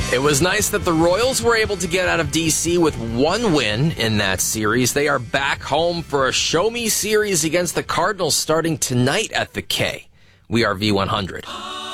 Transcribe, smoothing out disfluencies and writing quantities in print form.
It was nice that the Royals were able to get out of D.C. with one win in that series. They are back home for a show-me series against the Cardinals starting tonight at the K. We are V100.